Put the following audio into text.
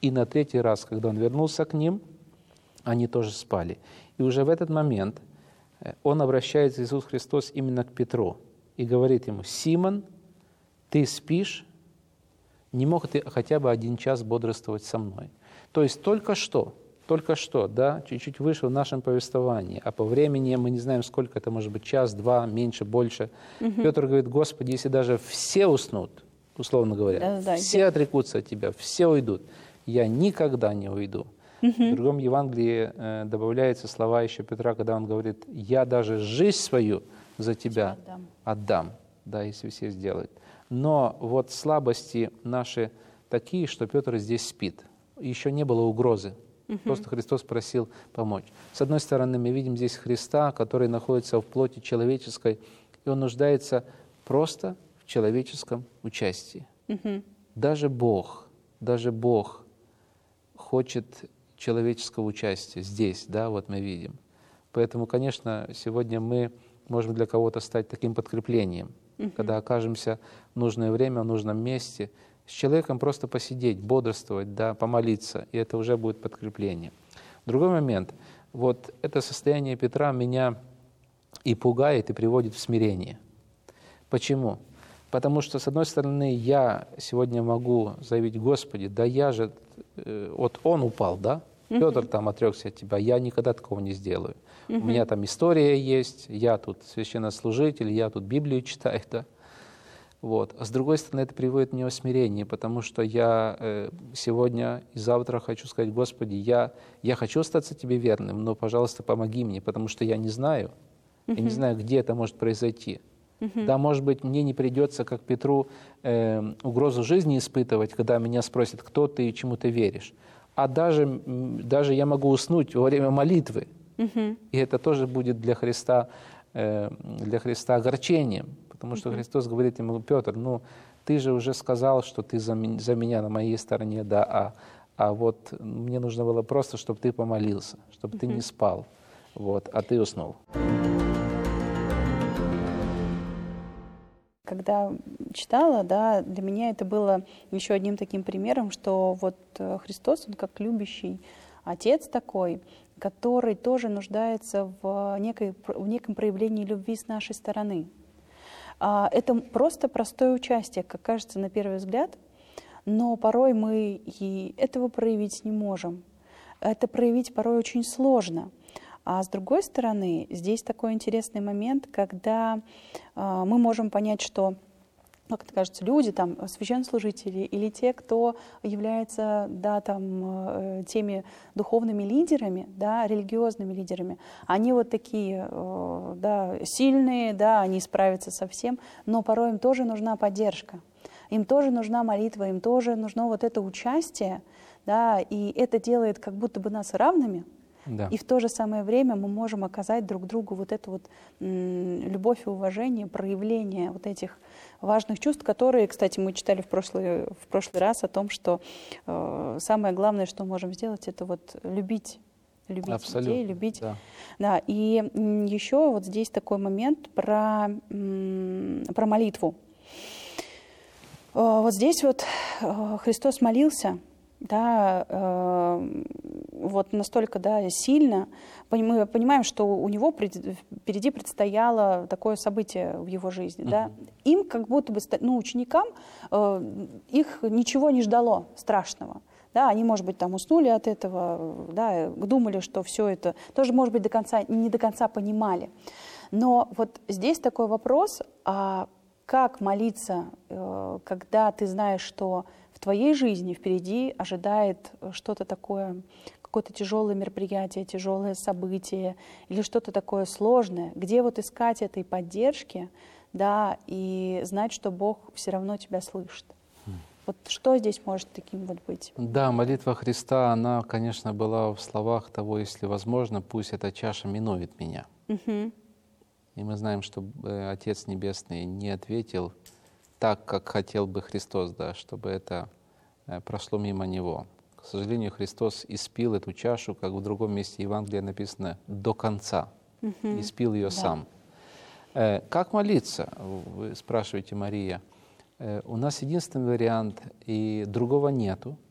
И на третий раз, когда он вернулся к ним, они тоже спали. И уже в этот момент он обращается, Иисус Христос, именно к Петру и говорит ему: «Симон, ты спишь? Не мог ты хотя бы 1 час бодрствовать со мной?» То есть только что, да, чуть-чуть выше в нашем повествовании, а по времени мы не знаем, сколько это может быть, час, 2, меньше, больше. Петр говорит: «Господи, если даже все уснут, условно говоря, все отрекутся от Тебя, все уйдут, я никогда не уйду». В другом Евангелии добавляются слова еще Петра, когда он говорит: «Я даже жизнь свою за Тебя отдам, да, если все сделают». Но вот слабости наши такие, что Петр здесь спит. Еще не было угрозы. Просто Христос просил помочь. С одной стороны, мы видим здесь Христа, который находится в плоти человеческой, и Он нуждается просто в человеческом участии. Даже Бог хочет человеческого участия здесь, да, вот мы видим. Поэтому, конечно, сегодня мы можем для кого-то стать таким подкреплением, когда окажемся в нужное время, в нужном месте, с человеком просто посидеть, бодрствовать, да, помолиться, и это уже будет подкрепление. Другой момент. Вот это состояние Петра меня и пугает, и приводит в смирение. Почему? Потому что, с одной стороны, я сегодня могу заявить: «Господи, да я же...» Вот он упал, да? Петр там отрекся от Тебя, я никогда такого не сделаю. У меня там история есть, я тут священнослужитель, я тут Библию читаю, да? Вот. А с другой стороны, это приводит меня в смирение, потому что я сегодня и завтра хочу сказать: «Господи, я хочу остаться Тебе верным, но, пожалуйста, помоги мне, потому что я не знаю, я не знаю, где это может произойти». Да, может быть, мне не придется, как Петру, угрозу жизни испытывать, когда меня спросят: «Кто ты и чему ты веришь?». А даже я могу уснуть во время молитвы, и это тоже будет для Христа огорчением. Потому что Христос говорит ему: «Петр, ну ты же уже сказал, что ты за меня на моей стороне, да, а вот мне нужно было просто, чтобы ты помолился, чтобы ты не спал, вот, а ты уснул». Когда читала, да, для меня это было еще одним таким примером, что вот Христос, Он как любящий Отец такой, который тоже нуждается в неком проявлении любви с нашей стороны. Это просто простое участие, как кажется на первый взгляд, но порой мы и этого проявить не можем. Это проявить порой очень сложно. А с другой стороны, здесь такой интересный момент, когда мы можем понять, что, как это кажется, люди, там, священнослужители или те, кто является, да, там, теми духовными лидерами, да, религиозными лидерами, они вот такие, да, сильные, да, они справятся со всем, но порой им тоже нужна поддержка, им тоже нужна молитва, им тоже нужно вот это участие, да, и это делает как будто бы нас равными. Да. И в то же самое время мы можем оказать друг другу вот эту вот любовь и уважение, проявление вот этих важных чувств, которые, кстати, мы читали в прошлый раз о том, что самое главное, что можем сделать, это вот любить людей, любить. Да. Да. И еще вот здесь такой момент про молитву. Вот здесь вот Христос молился, да, вот настолько, да, сильно. Мы понимаем, что у него впереди предстояло такое событие в его жизни. Да. Им как будто бы, ну, ученикам, их ничего не ждало страшного. Да, они, может быть, там уснули от этого, да, думали, что все это тоже, может быть, не до конца понимали. Но вот здесь такой вопрос, а как молиться, когда ты знаешь, что в твоей жизни впереди ожидает что-то такое, какое-то тяжелое мероприятие, тяжелое событие или что-то такое сложное, где вот искать этой поддержки, да, и знать, что Бог все равно тебя слышит. Вот что здесь может таким вот быть? Да, молитва Христа, она, конечно, была в словах того: «Если возможно, пусть эта чаша минует меня». И мы знаем, что Отец Небесный не ответил так, как хотел бы Христос, да, чтобы это прошло мимо Него. К сожалению, Христос испил эту чашу, как в другом месте Евангелия написано, до конца. Испил ее сам. Как молиться? Вы спрашиваете, Мария. У нас единственный вариант, и другого нету.